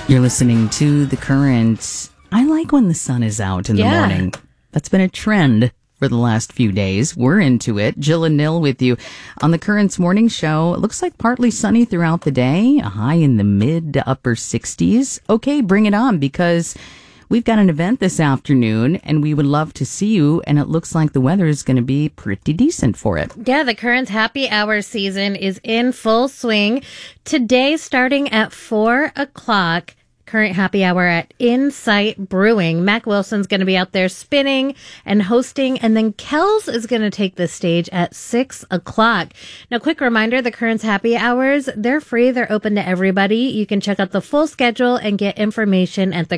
You're listening to The Current. I like when the sun is out in the morning. That's been a trend for the last few days. We're into it. Jill and Nil with you on The Current's morning show. It looks like partly sunny throughout the day, a high in the mid to upper 60s. Okay, bring it on, because we've got an event this afternoon and we would love to see you, and it looks like the weather is going to be pretty decent for it. Yeah, the Current happy hour season is in full swing. Today, starting at 4 o'clock, Current happy hour at Insight Brewing. Mac Wilson's going to be out there spinning and hosting, and then Kells is going to take the stage at 6 o'clock. Now, quick reminder, the Current's happy hours, they're free. They're open to everybody. You can check out the full schedule and get information at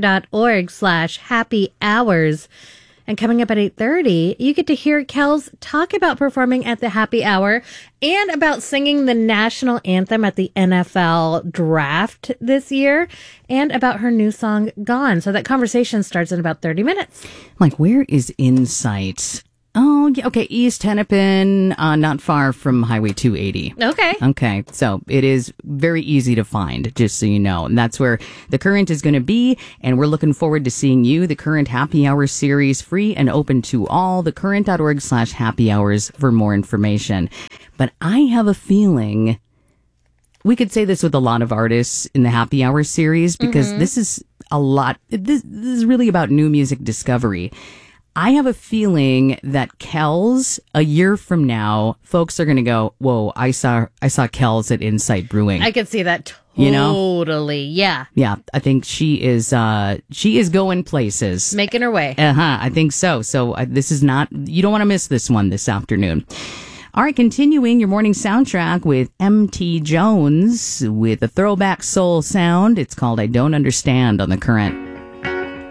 thecurrent.org/happy hours. And coming up at 8:30, you get to hear Kells talk about performing at the happy hour and about singing the national anthem at the NFL draft this year, and about her new song, Gone. So that conversation starts in about 30 minutes. Like, where is Insight? Oh, yeah, okay, East Hennepin, not far from Highway 280. Okay, so it is very easy to find, just so you know. And that's where The Current is going to be, and we're looking forward to seeing you. The Current Happy Hour series, free and open to all. Thecurrent.org/happy hours for more information. But I have a feeling we could say this with a lot of artists in the Happy Hour series, because this is a lot. This is really about new music discovery. I have a feeling that Kells, a year from now, folks are going to go, whoa, I saw Kells at Insight Brewing. I could see that totally. Yeah. Yeah, I think she is going places. Making her way. I think so. So this is not, you don't want to miss this one this afternoon. All right, continuing your morning soundtrack with M.T. Jones with a throwback soul sound. It's called I Don't Understand on The Current.